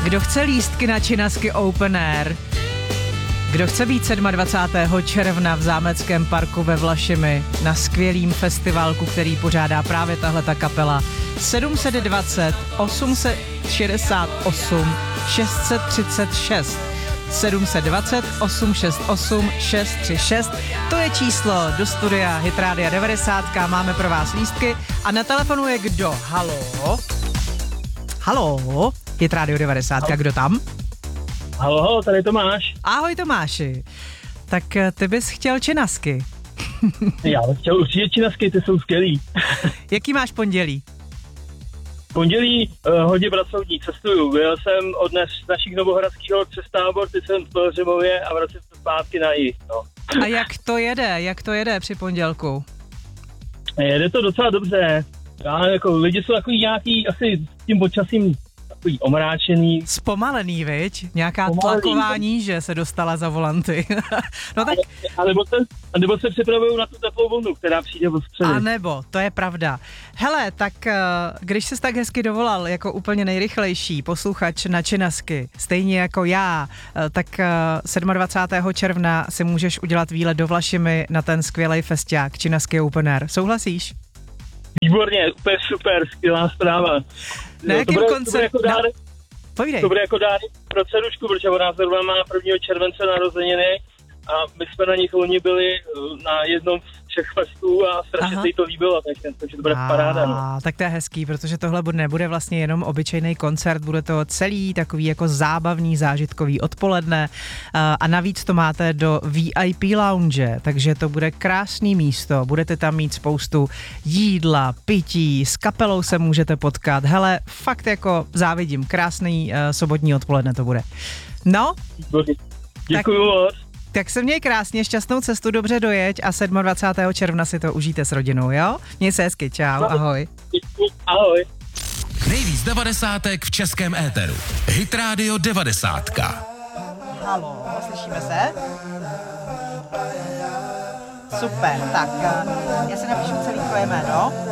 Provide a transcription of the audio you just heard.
Kdo chce lístky na Činasky Open Air? Kdo chce být 27. června v Zámeckém parku ve Vlašimi na skvělým festivalku, který pořádá právě tahleta kapela? 720 868 636 720 868 636. To je číslo do studia Hit Rádia 90. Máme pro vás lístky a na telefonu je kdo? Halo? Hit Rádio 90. Kdo tam? Halo, tady Tomáš. Ahoj Tomáši. Tak ty bys chtěl Činasky. Já bych chtěl určitě Činasky, ty jsou skvělý. Jaký máš pondělí? Pondělí hodně pracovní, cestuju. Byl jsem odnes z našich Novohradských hor přes Tábor, teď jsem v Pelhřimově a vracím se zpátky na jih. No. A jak to jede při pondělku? Jede to docela dobře. Lidi jsou takový nějaký, asi s tím počasím takový omráčený. Zpomalený, viď? Nějaká tlakování, že se dostala za volanty. No tak... A nebo se připravují na tu teplou vlnu, která přijde od středy. A nebo, to je pravda. Hele, tak když jsi tak hezky dovolal jako úplně nejrychlejší posluchač na Činasky, stejně jako já, tak 27. června si můžeš udělat výlet do Vlašimi na ten skvělej festiák Činasky Open Air. Souhlasíš? Výborně, úplně super, skvělá zpráva. Na jakém koncertu? To bude jako dárek pro dcerušku, protože ona zrovna má 1. července narozeniny a my jsme na nich loni byli na jednom z 3 festů a strašně se jí to líbilo, takže to bude paráda. No. Tak to je hezký, protože tohle nebude vlastně jenom obyčejný koncert, bude to celý takový jako zábavný, zážitkový odpoledne a navíc to máte do VIP lounge, takže to bude krásný místo, budete tam mít spoustu jídla, pití, s kapelou se můžete potkat, hele, fakt jako závidím, krásný sobotní odpoledne to bude. No? Děkuju moc. Tak se měj krásně, šťastnou cestu, dobře dojeď a 27. června si to užijte s rodinou, jo? Měj se hezky, čau, ahoj. Ahoj. Nejvíc 90. v českém éteru. Hit Radio 90. Haló, slyšíme se? Super, tak já si napíšu celý tvoje jméno.